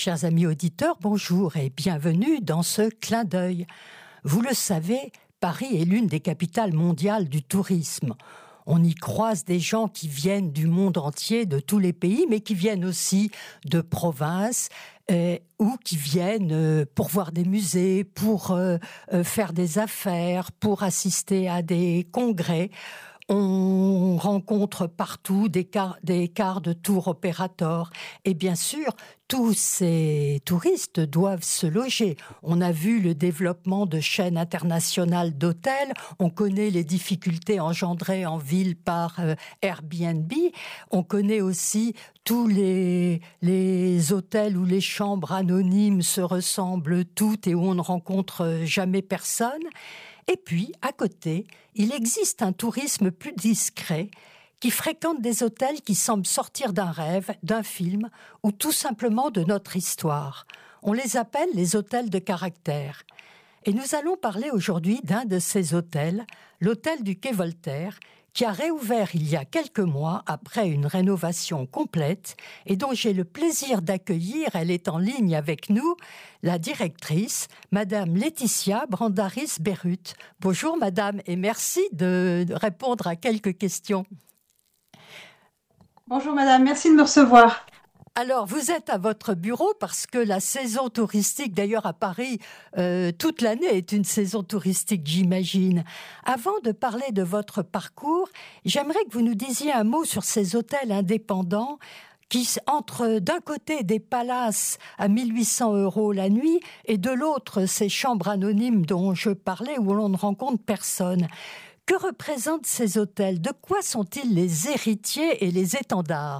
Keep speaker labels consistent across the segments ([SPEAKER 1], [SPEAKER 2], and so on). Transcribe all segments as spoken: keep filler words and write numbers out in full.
[SPEAKER 1] chers amis auditeurs, bonjour et bienvenue dans ce clin d'œil. Vous le savez, Paris est l'une des capitales mondiales du tourisme. On y croise des gens qui viennent du monde entier, de tous les pays, mais qui viennent aussi de province euh, ou qui viennent euh, pour voir des musées, pour euh, euh, faire des affaires, pour assister à des congrès. On rencontre partout des cars, des cars de tour opérateurs. Et bien sûr, tous ces touristes doivent se loger. On a vu le développement de chaînes internationales d'hôtels. On connaît les difficultés engendrées en ville par euh, Airbnb. On connaît aussi tous les, les hôtels où les chambres anonymes se ressemblent toutes et où on ne rencontre jamais personne. Et puis, à côté, il existe un tourisme plus discret qui fréquente des hôtels qui semblent sortir d'un rêve, d'un film ou tout simplement de notre histoire. On les appelle les hôtels de caractère. Et nous allons parler aujourd'hui d'un de ces hôtels, l'hôtel du Quai Voltaire, qui a réouvert il y a quelques mois après une rénovation complète et dont j'ai le plaisir d'accueillir, elle est en ligne avec nous, la directrice, Madame Laetitia Brandaris-Berruth. Bonjour Madame et merci de répondre à quelques questions.
[SPEAKER 2] Bonjour Madame, merci de me recevoir.
[SPEAKER 1] Alors, vous êtes à votre bureau parce que la saison touristique, d'ailleurs à Paris, euh, toute l'année est une saison touristique, j'imagine. Avant de parler de votre parcours, j'aimerais que vous nous disiez un mot sur ces hôtels indépendants qui entrent d'un côté des palaces à mille huit cents euros la nuit et de l'autre ces chambres anonymes dont je parlais où l'on ne rencontre personne. Que représentent ces hôtels? De quoi sont-ils les héritiers et les étendards?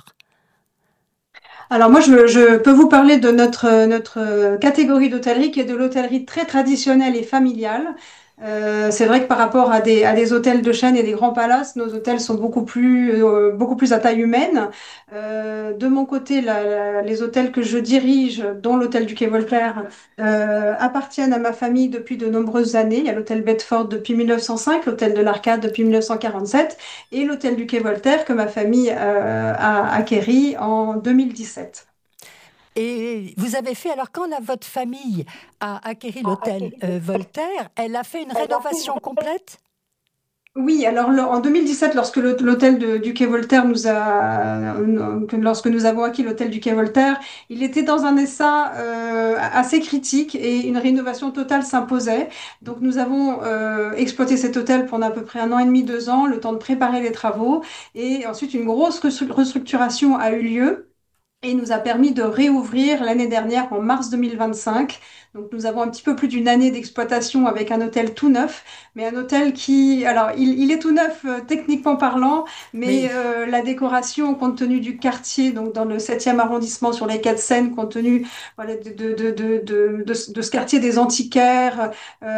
[SPEAKER 2] Alors moi, je, je peux vous parler de notre, notre catégorie d'hôtellerie qui est de l'hôtellerie très traditionnelle et familiale. Euh, c'est vrai que par rapport à des, à des hôtels de chaîne et des grands palaces, nos hôtels sont beaucoup plus, euh, beaucoup plus à taille humaine. Euh, de mon côté, la, la- les hôtels que je dirige, dont l'hôtel du Quai Voltaire, euh, appartiennent à ma famille depuis de nombreuses années. Il y a l'hôtel Bedford depuis mille neuf cent cinq, l'hôtel de l'Arcade depuis mille neuf cent quarante-sept et l'hôtel du Quai Voltaire que ma famille euh, a acquéri en deux mille dix-sept.
[SPEAKER 1] Et vous avez fait, alors quand la- votre famille a acquéri l'hôtel euh, Voltaire, elle a fait une rénovation complète?
[SPEAKER 2] Oui, alors le- en deux mille dix-sept, lorsque l'hô- l'hôtel de- du Quai Voltaire nous a, euh, que- lorsque nous avons acquis l'hôtel du Quai Voltaire, il était dans un état euh, assez critique et une rénovation totale s'imposait. Donc nous avons euh, exploité cet hôtel pendant à peu près un an et demi, deux ans, le temps de préparer les travaux et ensuite une grosse restru- restructuration a eu lieu. Et nous a permis de réouvrir l'année dernière en mars deux mille vingt-cinq. Donc nous avons un petit peu plus d'une année d'exploitation avec un hôtel tout neuf, mais un hôtel qui, alors il, il est tout neuf euh, techniquement parlant, mais
[SPEAKER 1] Mais
[SPEAKER 2] euh, la décoration compte tenu du quartier, donc dans le septième arrondissement sur les quais de Seine, compte tenu voilà, de, de, de, de, de, de ce de ce quartier des antiquaires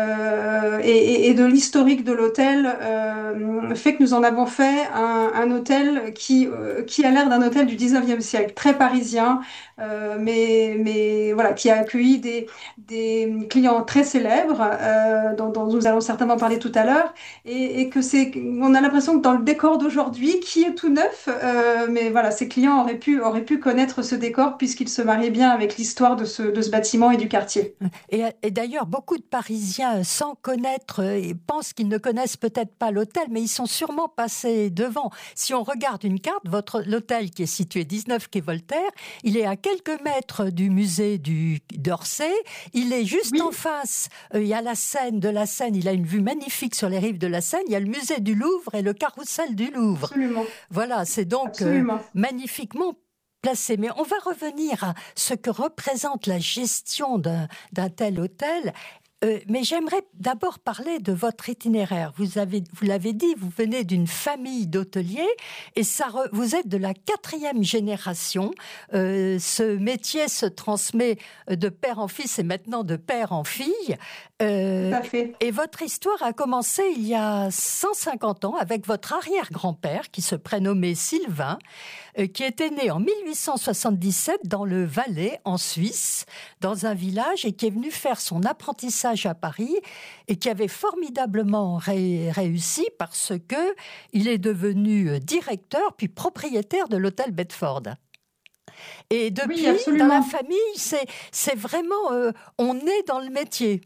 [SPEAKER 2] euh, et, et- et de l'historique de l'hôtel, euh, fait que nous en avons fait un, un hôtel qui, euh, qui a l'air d'un hôtel du dix-neuvième siècle, très parisien, euh, mais, mais voilà, qui a accueilli des, des clients très célèbres, euh, dont, dont nous allons certainement parler tout à l'heure, et, et que c'est, on a l'impression que dans le décor d'aujourd'hui, qui est tout neuf, euh, mais voilà, ces clients auraient pu, auraient pu connaître ce décor puisqu'il se mariait bien avec l'histoire de ce, de ce bâtiment et du quartier.
[SPEAKER 1] Et, et d'ailleurs, beaucoup de Parisiens, sans connaître, euh, et pensent qu'ils ne connaissent peut-être pas l'hôtel, mais ils sont sûrement passés devant. Si on regarde une carte, votre l'hôtel qui est situé dix-neuf quai Voltaire, il est à quelques mètres du musée du d'Orsay. Il est juste en
[SPEAKER 2] Oui,
[SPEAKER 1] face. Euh, il y a la Seine. De la Seine, il a une vue magnifique sur les rives de la Seine. Il y a le musée du Louvre et le carrousel du Louvre.
[SPEAKER 2] absolument,
[SPEAKER 1] Voilà, c'est donc euh,
[SPEAKER 2] absolument.
[SPEAKER 1] magnifiquement placé. Mais on va revenir à ce que représente la gestion d'un d'un tel hôtel. Euh, mais j'aimerais d'abord parler de votre itinéraire. Vous avez, vous l'avez dit, vous venez d'une famille d'hôteliers et ça, re- vous êtes de la quatrième génération. Euh, ce métier se transmet de père en fils et maintenant de père en fille.
[SPEAKER 2] Tout
[SPEAKER 1] Euh,
[SPEAKER 2] à fait.
[SPEAKER 1] et votre histoire a commencé il y a cent cinquante ans avec votre arrière-grand-père qui se prénommait Sylvain, euh, qui était né en mille huit cent soixante-dix-sept dans le Valais, en Suisse, dans un village, et qui est venu faire son apprentissage à Paris, et qui avait formidablement ré- réussi parce que il est devenu euh, directeur puis propriétaire de l'hôtel Bedford. Et
[SPEAKER 2] Oui,
[SPEAKER 1] depuis, dans la
[SPEAKER 2] absolument.
[SPEAKER 1] famille, c'est, c'est vraiment, euh, on est dans le métier.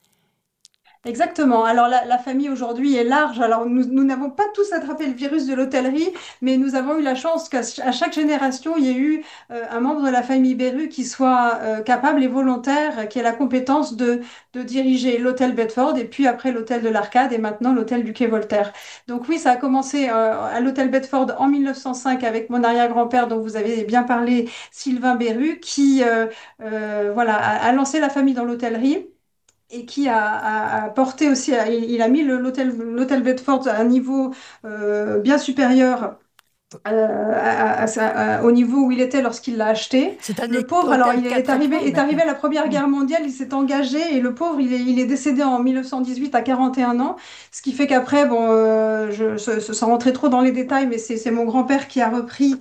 [SPEAKER 2] Exactement. Alors la, la famille aujourd'hui est large. Alors nous nous n'avons pas tous attrapé le virus de l'hôtellerie, mais nous avons eu la chance qu'à ch- à chaque génération, il y ait eu euh, un membre de la famille Beru qui soit euh, capable et volontaire, qui ait la compétence de, de diriger l'hôtel Bedford et puis après l'hôtel de l'Arcade et maintenant l'hôtel du Quai Voltaire. Donc oui, ça a commencé euh, à l'hôtel Bedford en mille neuf cent cinq avec mon arrière-grand-père dont vous avez bien parlé, Sylvain Beru, qui euh, euh, voilà, a, a lancé la famille dans l'hôtellerie et qui a, a- a porté aussi, a- il, il a mis le- l'hôtel l'hôtel Bedford à un niveau euh, bien supérieur euh, à- à- à sa- à- au niveau où il était lorsqu'il l'a acheté.
[SPEAKER 1] C'est un
[SPEAKER 2] Le
[SPEAKER 1] é-
[SPEAKER 2] pauvre, alors
[SPEAKER 1] hôtel
[SPEAKER 2] il est
[SPEAKER 1] quatre
[SPEAKER 2] arrivé,
[SPEAKER 1] étoiles
[SPEAKER 2] est arrivé
[SPEAKER 1] maintenant.
[SPEAKER 2] à la Première
[SPEAKER 1] Hmm.
[SPEAKER 2] Guerre mondiale, il s'est engagé et le pauvre, il est, il est décédé en mille neuf cent dix-huit à quarante et un ans. Ce qui fait qu'après, bon, euh, je, ce- ce- sans rentrer trop dans les détails, mais c'est c'est mon grand-père qui a repris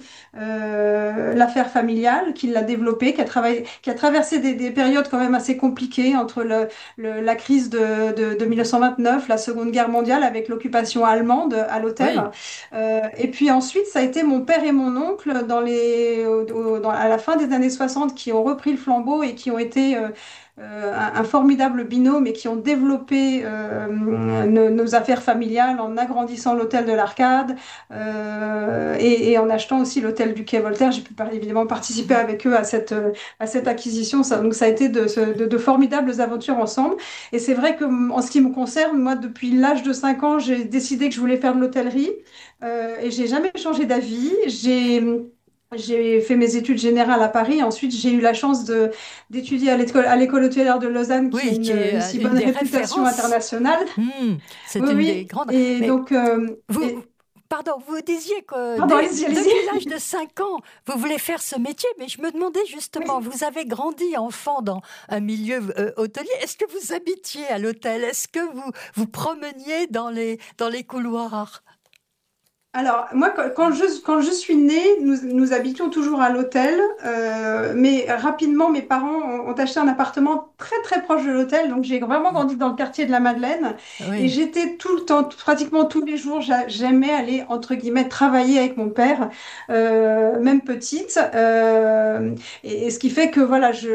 [SPEAKER 2] euh, l'affaire familiale, qui l'a développée, qui a travaillé, qui a traversé des, des périodes quand même assez compliquées entre le, le- la crise de, de, de mille neuf cent vingt-neuf, la Seconde Guerre mondiale avec l'occupation allemande à l'hôtel.
[SPEAKER 1] Oui,
[SPEAKER 2] Euh, et puis ensuite, ça a été mon père et mon oncle dans les, au- au- dans- à la fin des années soixante qui ont repris le flambeau et qui ont été euh, euh, un, un formidable binôme et qui ont développé euh, nos, nos affaires familiales en agrandissant l'hôtel de l'Arcade euh, et, et en achetant aussi l'hôtel du Quai Voltaire. J'ai pu par- évidemment participer avec eux à cette, euh, à cette acquisition. Ça, donc ça a été de, ce- de, de formidables aventures ensemble. Et c'est vrai que en ce qui me concerne, moi, depuis l'âge de cinq ans, j'ai décidé que je voulais faire de l'hôtellerie. Euh, et j'ai jamais changé d'avis. J'ai j'ai fait mes études générales à Paris. Ensuite, j'ai eu la chance de d'étudier à l'école à l'école hôtelière de Lausanne, qui a
[SPEAKER 1] oui,
[SPEAKER 2] une,
[SPEAKER 1] qui est
[SPEAKER 2] une
[SPEAKER 1] euh,
[SPEAKER 2] si
[SPEAKER 1] une
[SPEAKER 2] bonne
[SPEAKER 1] des
[SPEAKER 2] réputation
[SPEAKER 1] références.
[SPEAKER 2] internationale.
[SPEAKER 1] Hmm.
[SPEAKER 2] Oui,
[SPEAKER 1] C'est une des
[SPEAKER 2] oui.
[SPEAKER 1] grandes.
[SPEAKER 2] Et
[SPEAKER 1] Mais
[SPEAKER 2] donc, euh,
[SPEAKER 1] vous,
[SPEAKER 2] et-
[SPEAKER 1] pardon, vous disiez que
[SPEAKER 2] pardon,
[SPEAKER 1] dès-
[SPEAKER 2] allez-y, allez-y.
[SPEAKER 1] depuis l'âge de cinq ans, vous voulez faire ce métier, mais je me demandais justement,
[SPEAKER 2] Oui.
[SPEAKER 1] vous avez grandi enfant dans un milieu euh, hôtelier. Est-ce que vous habitiez à l'hôtel? Est-ce que vous vous promeniez dans les, dans les couloirs?
[SPEAKER 2] Alors, moi, quand quand je, quand je suis née, nous, nous habitions toujours à l'hôtel, euh, mais rapidement, mes parents ont, ont acheté un appartement très, très proche de l'hôtel, donc j'ai vraiment grandi dans le quartier de la Madeleine, et
[SPEAKER 1] Oui,
[SPEAKER 2] j'étais tout le temps, pratiquement tous les jours, j'a- j'aimais aller, entre guillemets, travailler avec mon père, euh, même petite, euh, et, et ce qui fait que, voilà, je,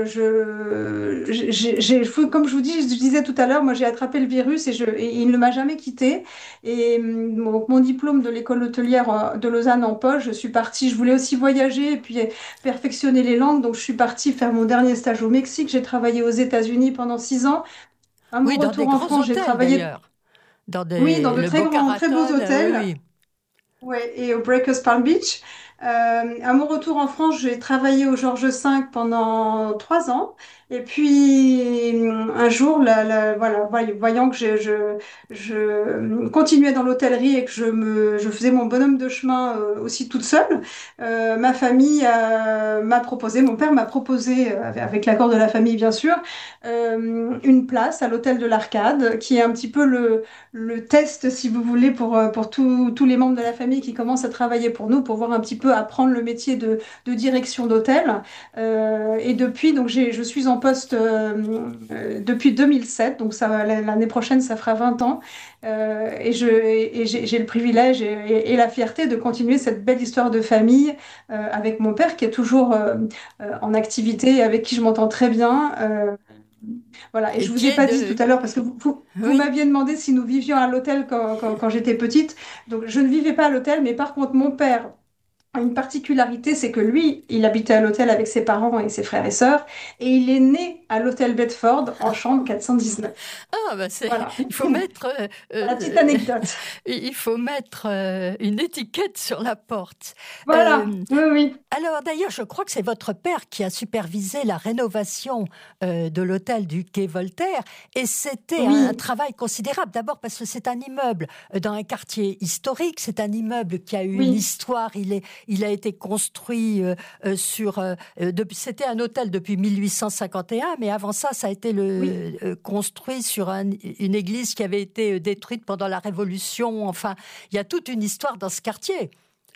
[SPEAKER 2] je, j'ai, j'ai- comme je vous dis, je disais tout à l'heure, moi, j'ai attrapé le virus et, je, et il ne m'a jamais quittée. Et hum, donc, mon diplôme de l'école hôtelière euh, de Lausanne en poche, je suis partie. Je voulais aussi voyager et puis euh, perfectionner les langues. Donc, je suis partie faire mon dernier stage au Mexique. J'ai travaillé aux États-Unis pendant six ans. À mon
[SPEAKER 1] oui, dans des
[SPEAKER 2] retour en
[SPEAKER 1] grands
[SPEAKER 2] France, j'ai
[SPEAKER 1] hôtels
[SPEAKER 2] travaillé,
[SPEAKER 1] d'ailleurs, dans
[SPEAKER 2] oui, dans
[SPEAKER 1] des,
[SPEAKER 2] de
[SPEAKER 1] le
[SPEAKER 2] très
[SPEAKER 1] Boca
[SPEAKER 2] grands, très beaux
[SPEAKER 1] Raton, euh, oui,
[SPEAKER 2] hôtels.
[SPEAKER 1] oui.
[SPEAKER 2] Ouais, et au Breakers Palm Beach. Euh, à mon retour en France, j'ai travaillé au Georges cinq pendant trois ans. Et puis hum, un jour, la- la- voilà, voy- voyant que je, je, je hum, continuais dans l'hôtellerie et que je me, je faisais mon bonhomme de chemin euh, aussi toute seule, euh, ma famille euh, m'a proposé, mon père m'a proposé, euh, avec avec l'accord de la famille bien sûr, euh, une place à l'hôtel de l'Arcade, qui est un petit peu le le test, si vous voulez, pour, euh, pour tous tous les membres de la famille qui commencent à travailler pour nous, pour voir un petit peu apprendre le métier de, de direction d'hôtel. Euh, et depuis, donc j'ai, je suis en poste euh, euh, depuis deux mille sept, donc ça, l'année prochaine, ça fera vingt ans. Euh, et je, et j'ai, j'ai le privilège et, et- et la fierté de continuer cette belle histoire de famille euh, avec mon père qui est toujours euh, euh, en activité et avec qui je m'entends très bien. Euh, voilà, et
[SPEAKER 1] Et
[SPEAKER 2] je
[SPEAKER 1] qui
[SPEAKER 2] vous ai
[SPEAKER 1] est
[SPEAKER 2] pas dit tout
[SPEAKER 1] de...
[SPEAKER 2] à l'heure, parce que vous, vous, vous
[SPEAKER 1] Oui.
[SPEAKER 2] m'aviez demandé si nous vivions à l'hôtel quand, quand, quand j'étais petite. Donc, je ne vivais pas à l'hôtel, mais par contre, mon père a une particularité, c'est que lui, il habitait à l'hôtel avec ses parents et ses frères et sœurs, et il est né à l'hôtel Bedford en chambre quatre cent dix-neuf.
[SPEAKER 1] Ah, bah c'est,
[SPEAKER 2] Voilà,
[SPEAKER 1] il faut mettre, euh,
[SPEAKER 2] la petite
[SPEAKER 1] euh,
[SPEAKER 2] anecdote.
[SPEAKER 1] il faut mettre euh, une étiquette sur la porte.
[SPEAKER 2] Voilà,
[SPEAKER 1] Euh,
[SPEAKER 2] oui, oui,
[SPEAKER 1] alors d'ailleurs, je crois que c'est votre père qui a supervisé la rénovation euh, de l'hôtel du Quai Voltaire, et c'était un, un
[SPEAKER 2] oui,
[SPEAKER 1] travail considérable. D'abord parce que c'est un immeuble euh, dans un quartier historique, c'est un immeuble qui a eu une
[SPEAKER 2] oui,
[SPEAKER 1] histoire. Il est, il a été construit euh, euh, sur, euh, euh, depuis- c'était un hôtel depuis mille huit cent cinquante et un, mais avant ça, ça a été
[SPEAKER 2] oui.
[SPEAKER 1] le, euh, construit sur un- une église qui avait été euh, détruite pendant la Révolution. Enfin, il y a toute une histoire dans ce quartier.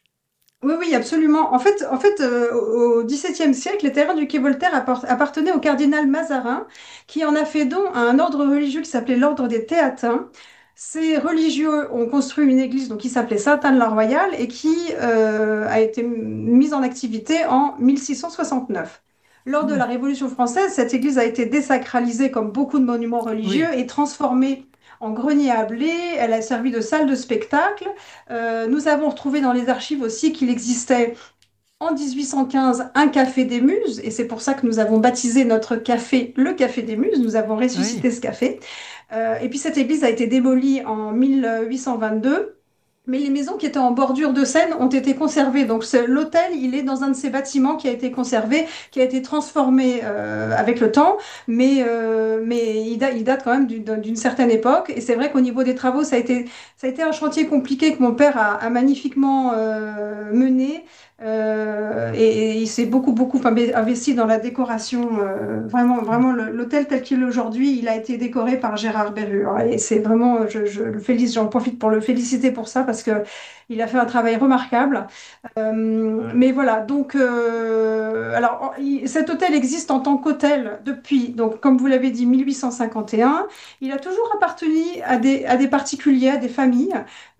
[SPEAKER 2] Oui, oui, absolument. En fait, en fait euh, au XVIIe siècle, les terrains du Quai Voltaire appart- appartenaient au cardinal Mazarin, qui en a fait don à un ordre religieux qui s'appelait l'ordre des Théatins. Ces religieux ont construit une église donc, qui s'appelait Sainte-Anne-la-Royale et qui euh, a été mise en activité en mille six cent soixante-neuf. Lors de
[SPEAKER 1] Hmm.
[SPEAKER 2] la Révolution française, cette église a été désacralisée comme beaucoup de monuments religieux
[SPEAKER 1] Oui,
[SPEAKER 2] et transformée en grenier à blé. Elle a servi de salle de spectacle. Euh, nous avons retrouvé dans les archives aussi qu'il existait en dix-huit cent quinze un café des Muses et c'est pour ça que nous avons baptisé notre café le Café des Muses. Nous avons
[SPEAKER 1] oui.
[SPEAKER 2] ressuscité ce café. Euh, et puis cette église a été démolie en mille huit cent vingt-deux, mais les maisons qui étaient en bordure de Seine ont été conservées. Donc ce- l'hôtel, il est dans un de ces bâtiments qui a été conservé, qui a été transformé euh, avec le temps, mais, euh, mais il, da- il date quand même d'une d'une certaine époque. Et c'est vrai qu'au niveau des travaux, ça a été, ça a été un chantier compliqué que mon père a, a magnifiquement euh, mené. Euh, et, et il s'est beaucoup, beaucoup inve- investi dans la décoration. Euh, vraiment, vraiment, le- l'hôtel tel qu'il est aujourd'hui, il a été décoré par Gérard Berrure. Et c'est vraiment, je, je le félicite, j'en profite pour le féliciter pour ça parce que il a fait un travail remarquable. Euh, mais voilà, donc, euh, alors, il- cet hôtel existe en tant qu'hôtel depuis, donc, comme vous l'avez dit, mille huit cent cinquante et un. Il a toujours appartenu à des, à des particuliers, à des familles.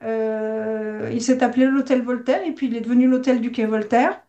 [SPEAKER 2] Euh, il s'est appelé l'hôtel Voltaire et puis il est devenu l'hôtel du quai Voltaire.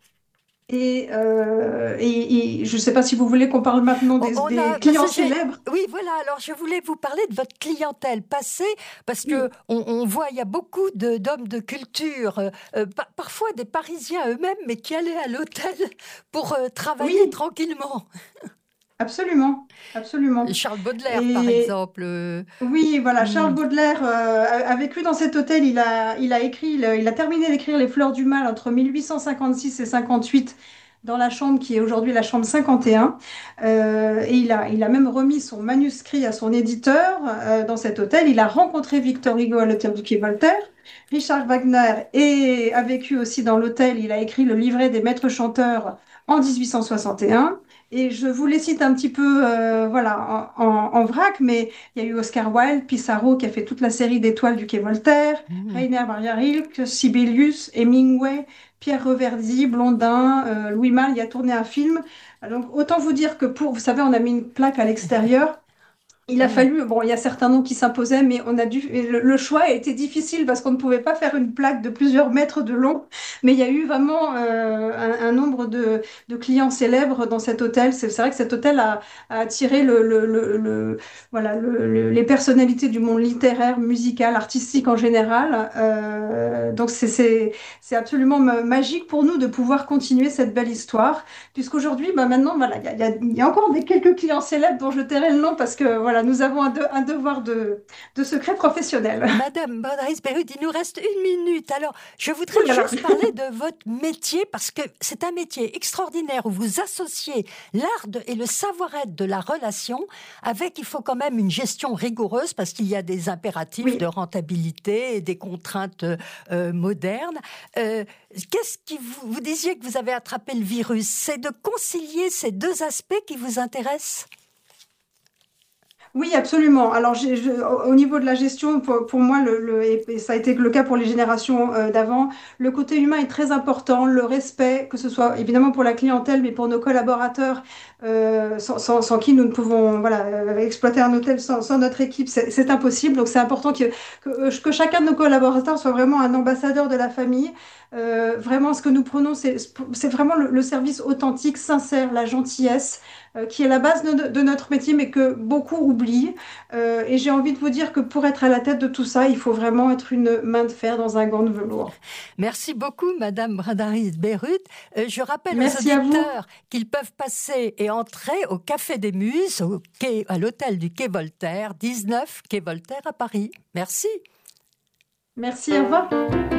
[SPEAKER 2] Et, euh, et- et je ne sais pas si vous voulez qu'on parle maintenant
[SPEAKER 1] On
[SPEAKER 2] des,
[SPEAKER 1] on
[SPEAKER 2] des
[SPEAKER 1] a, parce
[SPEAKER 2] clients
[SPEAKER 1] que j'ai,
[SPEAKER 2] célèbres.
[SPEAKER 1] oui, voilà. Alors, je voulais vous parler de votre clientèle passée, parce que
[SPEAKER 2] Oui,
[SPEAKER 1] on, on voit, il y a beaucoup de, d'hommes de culture, euh, euh, pa- parfois des Parisiens eux-mêmes, mais qui allaient à l'hôtel pour euh, travailler
[SPEAKER 2] oui,
[SPEAKER 1] tranquillement.
[SPEAKER 2] absolument, absolument.
[SPEAKER 1] Charles Baudelaire, par
[SPEAKER 2] Et,
[SPEAKER 1] exemple. euh,
[SPEAKER 2] oui, voilà, Charles
[SPEAKER 1] hmm.
[SPEAKER 2] Baudelaire euh, a, a vécu dans cet hôtel. Il a, il a écrit, il a, il a terminé d'écrire Les Fleurs du Mal entre mille huit cent cinquante-six et cinquante-huit dans la chambre qui est aujourd'hui la chambre cinquante et un. Euh, et il a, il a même remis son manuscrit à son éditeur euh, dans cet hôtel. Il a rencontré Victor Hugo à l'hôtel du Quai Voltaire. Richard Wagner et a vécu aussi dans l'hôtel. Il a écrit le livret des maîtres chanteurs en mille huit cent soixante et un. Et je vous les cite un petit peu, euh, voilà, en, en- en vrac, mais il y a eu Oscar Wilde, Pissarro qui a fait toute la série d'étoiles du Quai Voltaire,
[SPEAKER 1] Hmm.
[SPEAKER 2] Rainer Maria Rilke, Sibelius, Hemingway, Pierre Reverdy, Blondin, euh, Louis Malle y a tourné un film. Donc autant vous dire que pour, vous savez, on a mis une plaque à l'extérieur. Il a
[SPEAKER 1] Oui.
[SPEAKER 2] fallu, bon, il y a certains noms qui s'imposaient, mais on a dû, le, le choix a été difficile parce qu'on ne pouvait pas faire une plaque de plusieurs mètres de long. Mais il y a eu vraiment euh, un, un nombre de, de clients célèbres dans cet hôtel. C'est c'est vrai que cet hôtel a, a attiré le, le, le, le- voilà, le- le- les personnalités du monde littéraire, musical, artistique en général. Euh, donc c'est c'est- c'est absolument ma- magique pour nous de pouvoir continuer cette belle histoire. Puisqu'aujourd'hui, bah maintenant, voilà, il y a, il y a- il y a encore des quelques clients célèbres dont je tairai le nom parce que voilà, nous avons un, de- un devoir de, de secret professionnel.
[SPEAKER 1] Madame Baudrice-Bérud, il nous reste une minute. Alors, je
[SPEAKER 2] Ouh
[SPEAKER 1] voudrais
[SPEAKER 2] là là.
[SPEAKER 1] juste parler de votre métier parce que c'est un métier extraordinaire où vous associez l'art de- et le savoir-être de la relation avec, il faut quand même une gestion rigoureuse parce qu'il y a des impératifs de
[SPEAKER 2] Oui.
[SPEAKER 1] rentabilité et des contraintes euh, modernes. Euh, qu'est-ce qui vous, vous disiez que vous avez attrapé le virus? C'est de concilier ces deux aspects qui vous intéressent?
[SPEAKER 2] Oui, absolument. Alors, j'ai- je- au au niveau de la gestion, pour, pour moi, le, le- et et ça a été le cas pour les générations euh, d'avant, le côté humain est très important, le respect, que ce soit évidemment pour la clientèle, mais pour nos collaborateurs, euh, sans, sans- sans qui nous ne pouvons voilà, euh, exploiter un hôtel sans, sans notre équipe, c'est c'est impossible. Donc, c'est important que, que, euh, que chacun de nos collaborateurs soit vraiment un ambassadeur de la famille. Euh, vraiment, ce que nous prenons, c'est c'est vraiment le, le service authentique, sincère, la gentillesse euh, qui est la base de, de notre métier, mais que beaucoup oublient. Euh, et j'ai envie de vous dire que pour être à la tête de tout ça, il faut vraiment être une main de fer dans un gant de velours.
[SPEAKER 1] Merci beaucoup, Madame Bradaris-Bérut. Euh, je rappelle aux
[SPEAKER 2] Merci à vous.
[SPEAKER 1] auditeurs qu'ils peuvent passer et entrer au Café des Muses, au quai, à l'hôtel du Quai Voltaire, dix-neuf Quai Voltaire à Paris. Merci.
[SPEAKER 2] Merci, au revoir.